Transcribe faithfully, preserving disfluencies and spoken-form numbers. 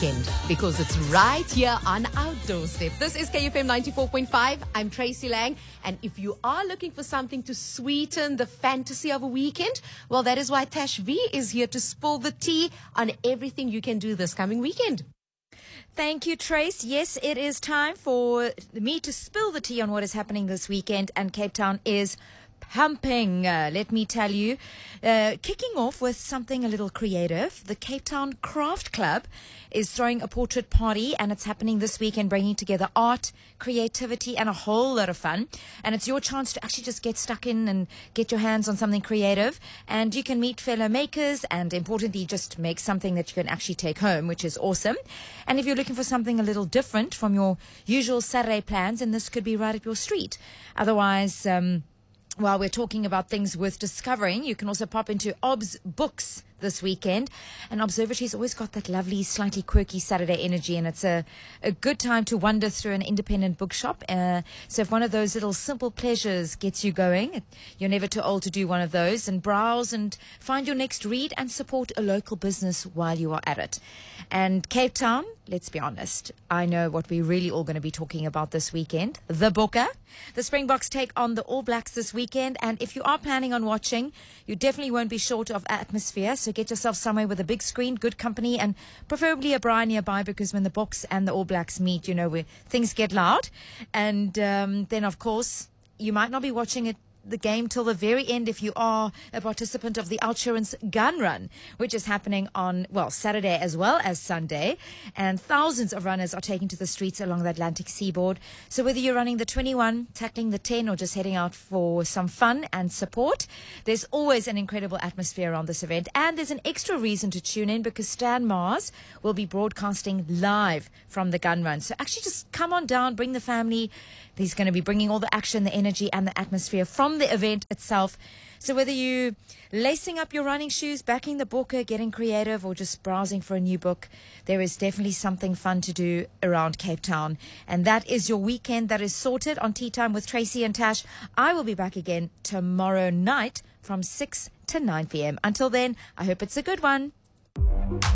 weekend because it's right here on our doorstep. This is K F M ninety-four point five. I'm Tracy Lang. And if you are looking for something to sweeten the fantasy of a weekend, well, that is why Tash V is here to spill the tea on everything you can do this coming weekend. Thank you, Trace. Yes, it is time for me to spill the tea on what is happening this weekend, and Cape Town is pumping, uh, let me tell you. Uh, kicking off with something a little creative, the Cape Town Craft Club is throwing a portrait party, and it's happening this weekend, bringing together art, creativity, and a whole lot of fun. And it's your chance to actually just get stuck in and get your hands on something creative, and you can meet fellow makers, and importantly, just make something that you can actually take home, which is awesome. And if you're looking for something a little different from your usual Saturday plans, then this could be right up your street. Otherwise, um, while we're talking about things worth discovering, you can also pop into Ob's Books this weekend. And Observatory's always got that lovely, slightly quirky Saturday energy, and it's a, a good time to wander through an independent bookshop. Uh, so if one of those little simple pleasures gets you going, you're never too old to do one of those, and browse and find your next read and support a local business while you are at it. And Cape Town, let's be honest, I know what we're really all going to be talking about this weekend, the Bokke. The Springboks take on the All Blacks this weekend, and if you are planning on watching, you definitely won't be short of atmosphere, so get yourself somewhere with a big screen, good company, and preferably a braai nearby, because when the Boks and the All Blacks meet, you know, where things get loud. And um, then, of course, you might not be watching it the game till the very end if you are a participant of the Outsurance Gun Run, which is happening on, well, Saturday as well as Sunday, and thousands of runners are taking to the streets along the Atlantic seaboard. So whether you're running the twenty-one, tackling the ten, or just heading out for some fun and support, there's always an incredible atmosphere around this event, and there's an extra reason to tune in because Stan Mars will be broadcasting live from the gun run. So actually just come on down, bring the family. He's going to be bringing all the action, the energy, and the atmosphere from the event itself. So whether you lacing up your running shoes, backing the Bokke, getting creative, or just browsing for a new book, there is definitely something fun to do around Cape Town. And that is your weekend that is sorted on Tea Time with Tracy and Tash. I will be back again tomorrow night from six to nine p.m. Until then, I hope it's a good one.